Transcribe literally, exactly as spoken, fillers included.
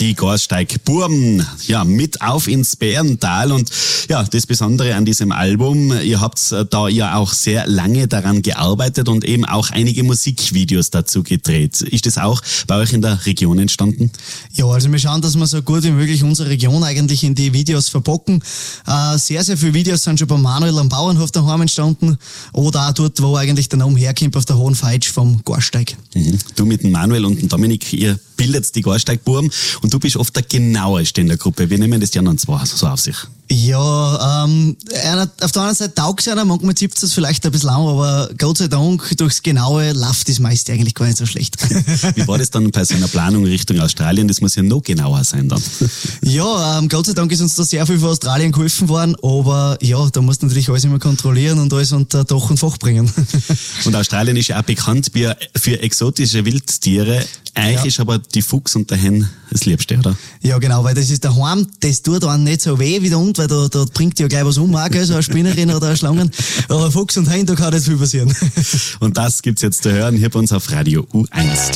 Die Gasteig-Burm, ja, mit auf ins Bärental. Und ja, das Besondere an diesem Album, ihr habt da ja auch sehr lange daran gearbeitet und eben auch einige Musikvideos dazu gedreht. Ist das auch bei euch in der Region entstanden? Ja, also wir schauen, dass wir so gut wie möglich unsere Region eigentlich in die Videos verpacken. Äh, sehr, sehr viele Videos sind schon bei Manuel am Bauernhof daheim entstanden oder auch dort, wo eigentlich der Name herkommt, auf der Hohen Feitsch vom Gasteig. Mhm. Du mit dem Manuel und dem Dominik, ihr bildet die Gasteig-Burm und du bist oft der Genaueste in der Gruppe. Wir nehmen das die anderen zwei so auf sich. Ja, ähm, einer, auf der anderen Seite taugt es einer, manchmal zipft es vielleicht ein bisschen lang, aber Gott sei Dank, durchs Genaue läuft das meiste eigentlich gar nicht so schlecht. Wie war das dann bei so einer Planung Richtung Australien? Das muss ja noch genauer sein dann. Ja, ähm, Gott sei Dank ist uns da sehr viel für Australien geholfen worden, aber ja, da musst du natürlich alles immer kontrollieren und alles unter Dach und Fach bringen. Und Australien ist ja auch bekannt für exotische Wildtiere. Euch ja. ist aber die Fuchs und der Hen das Liebste, oder? Ja, genau, weil das ist daheim, das tut einem nicht so weh wie der Hund, weil da, da bringt ja gleich was um, auch, gell, so eine Spinnerin oder eine Schlangen. Aber Fuchs und Hen, da kann nicht viel passieren. Und das gibt's jetzt zu hören hier bei uns auf Radio U eins.